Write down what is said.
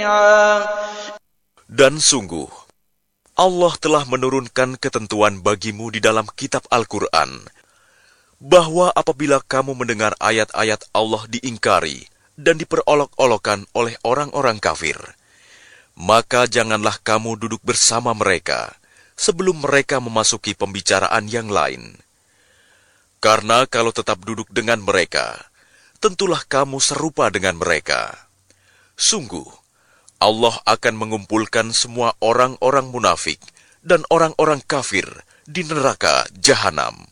جميعا. Dan sungguh, Allah telah menurunkan ketentuan bagimu di dalam kitab Al-Quran, bahwa apabila kamu mendengar ayat-ayat Allah diingkari dan diperolok-olokan oleh orang-orang kafir, maka janganlah kamu duduk bersama mereka sebelum mereka memasuki pembicaraan yang lain. Karena kalau tetap duduk dengan mereka, tentulah kamu serupa dengan mereka. Sungguh, Allah akan mengumpulkan semua orang-orang munafik dan orang-orang kafir di neraka Jahanam.